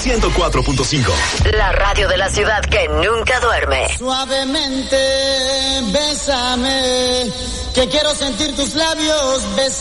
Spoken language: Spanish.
104.5. La radio de la ciudad que nunca duerme. Suavemente, bésame, que quiero sentir tus labios besar.